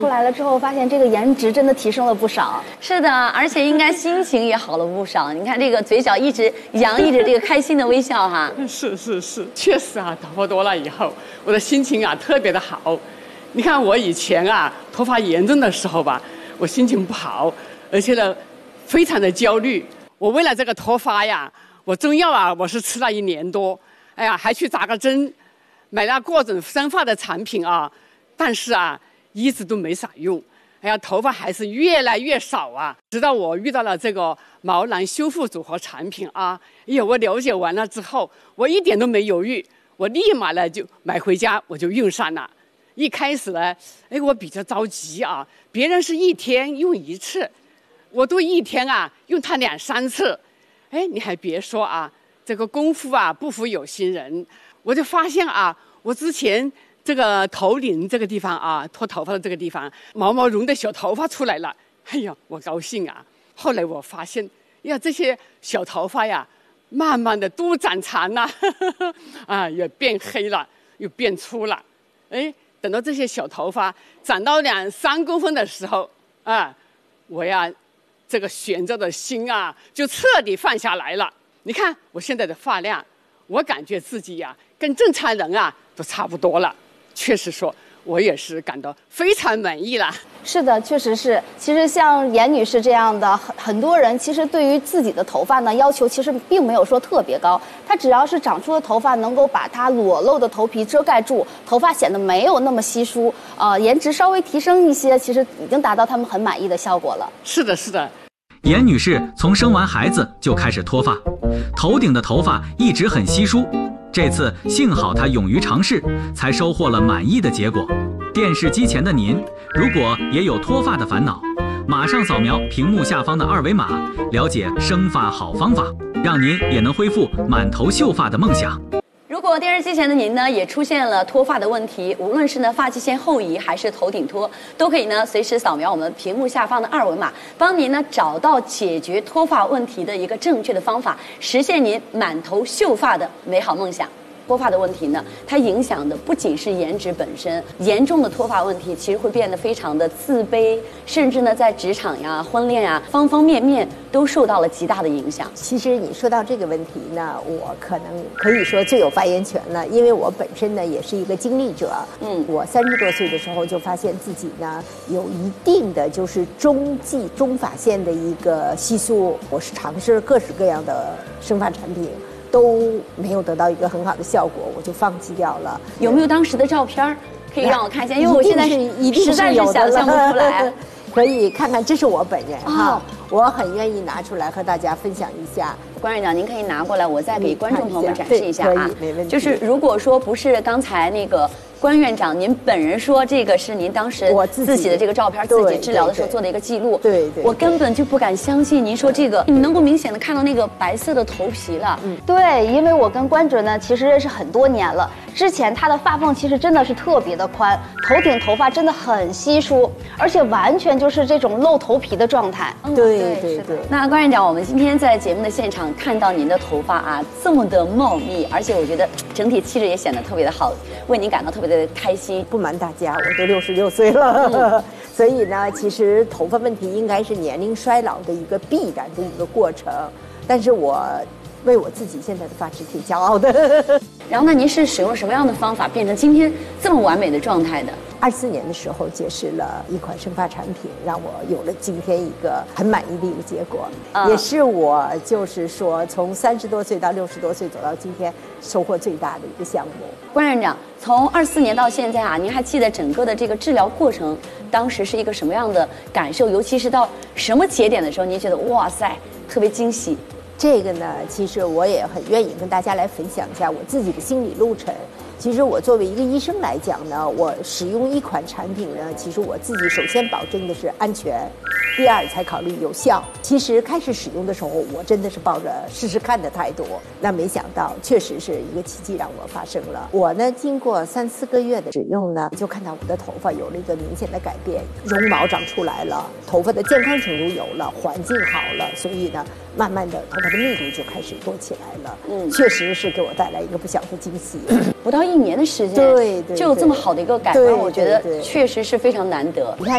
出来了之后，发现这个颜值真的提升了不少。 是的，而且应该心情也好了不少。你看这个嘴角一直洋溢着这个开心的微笑哈。 是，确实啊，头发多了以后，我的心情啊特别的好。你看我以前啊头发严重的时候吧，我心情不好，而且呢非常的焦虑。我为了这个脱发呀，我中药啊我是吃了1年多，哎呀还去打个针，买了各种生发的产品啊，但是啊一直都没啥用。哎呀，头发还是越来越少啊！直到我遇到了这个毛囊修复组合产品啊，哎呀，我了解完了之后，我一点都没犹豫，我立马呢就买回家，我就用上了。一开始呢，哎，我比较着急啊，别人是1天用1次，我都1天啊用它2、3次。哎，你还别说啊，这个功夫啊不负有心人，我就发现啊，我之前这个头顶这个地方啊，脱头发的这个地方，毛毛绒的小头发出来了，哎呀，我高兴啊！后来我发现，呀，这些小头发呀，慢慢的都长长了，啊，也变黑了，又变粗了。哎，等到这些小头发长到2、3公分的时候，啊，我呀，这个悬着的心啊，就彻底放下来了。你看我现在的发量，我感觉自己呀，跟正常人啊都差不多了。确实说，我也是感到非常满意了。 是的，确实是。其实像严女士这样的很多人，其实对于自己的头发呢，要求其实并没有说特别高。她只要是长出的头发能够把它裸露的头皮遮盖住，头发显得没有那么稀疏，颜值稍微提升一些，其实已经达到他们很满意的效果了。 是的。 严女士从生完孩子就开始脱发，头顶的头发一直很稀疏。这次幸好她勇于尝试，才收获了满意的结果。电视机前的您，如果也有脱发的烦恼，马上扫描屏幕下方的2维码，了解生发好方法，让您也能恢复满头秀发的梦想。 如果电视机前的您呢也出现了脱发的问题，无论是呢发际线后移还是头顶脱，都可以呢随时扫描我们屏幕下方的2维码，帮您呢找到解决脱发问题的一个正确的方法，实现您满头秀发的美好梦想。脱发的问题呢，它影响的不仅是颜值本身，严重的脱发问题其实会变得非常的自卑，甚至呢在职场呀、婚恋呀方方面面都受到了极大的影响。 其实你说到这个问题呢，我可能可以说最有发言权了，因为我本身呢也是一个经历者。我30多岁的时候就发现自己呢有一定的就是中发线的一个稀疏，我是尝试各式各样的生发产品。都没有得到一个很好的效果，我就放弃掉了。 有没有当时的照片可以让我看一下？因为我现在实在是想象不出来。 可以看看，这是我本人哈，我很愿意拿出来和大家分享一下。 关院长，您可以拿过来，我再给观众朋友们展示一下啊。 没问题。 就是如果说不是刚才那个关院长您本人说这个是您当时自己的这个照片，自己治疗的时候做的一个记录， 对， 我根本就不敢相信您说这个，你能够明显的看到那个白色的头皮了。 对，因为我跟关主呢其实认识很多年了，之前他的发缝其实真的是特别的宽，头顶头发真的很稀疏，而且完全就是这种露头皮的状态。 对。 那关院长，我们今天在节目的现场看到您的头发啊这么的茂密，而且我觉得整体气质也显得特别的好，为您感到特别的开心。 不瞒大家，我都66岁了，所以呢，其实头发问题应该是年龄衰老的一个必然的一个过程，但是我为我自己现在的发质挺骄傲的。 然后呢，您是使用什么样的方法变成今天这么完美的状态的 ？24年的时候结识了一款生发产品，让我有了今天一个很满意的一个结果，也是我就是说从30多岁到60多岁走到今天收获最大的一个项目。 关院长，从24年到现在啊，您还记得整个的这个治疗过程，当时是一个什么样的感受？尤其是到什么节点的时候，您觉得哇塞，特别惊喜？ 这个呢，其实我也很愿意跟大家来分享一下我自己的心理路程。其实我作为一个医生来讲呢，我使用一款产品呢，其实我自己首先保证的是安全，第二才考虑有效。其实开始使用的时候，我真的是抱着试试看的态度，那没想到确实是一个奇迹让我发生了。我呢，经过3、4个月的使用呢，就看到我的头发有了一个明显的改变，绒毛长出来了，头发的健康程度有了，环境好了，所以呢，慢慢的头发的密度就开始多起来了。确实是给我带来一个不小的惊喜。 不到1年的时间， 对， 就有这么好的一个改观，我觉得确实是非常难得。 你看。